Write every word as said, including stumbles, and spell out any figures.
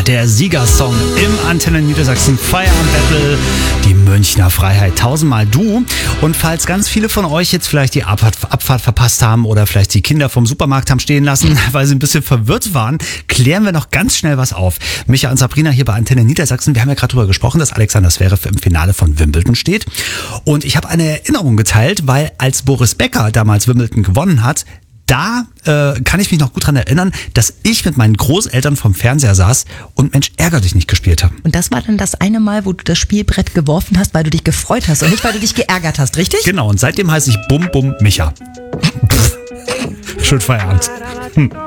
der Siegersong im Antenne Niedersachsen Feierabend Battle, die Münchner Freiheit, tausendmal du. Und falls ganz viele von euch jetzt vielleicht die Abfahrt, Abfahrt verpasst haben oder vielleicht die Kinder vom Supermarkt haben stehen lassen, weil sie ein bisschen verwirrt waren, klären wir noch ganz schnell was auf. Micha und Sabrina hier bei Antenne Niedersachsen, wir haben ja gerade darüber gesprochen, dass Alexander Zverev im Finale von Wimbledon steht. Und ich habe eine Erinnerung geteilt, weil als Boris Becker damals Wimbledon gewonnen hat, da äh, kann ich mich noch gut dran erinnern, dass ich mit meinen Großeltern vom Fernseher saß und Mensch, ärger dich nicht gespielt habe. Und das war dann das eine Mal, wo du das Spielbrett geworfen hast, weil du dich gefreut hast und nicht, weil du dich geärgert hast, richtig? Genau, und seitdem heiße ich Bum Bum Micha. Schön Feierabend. Hm.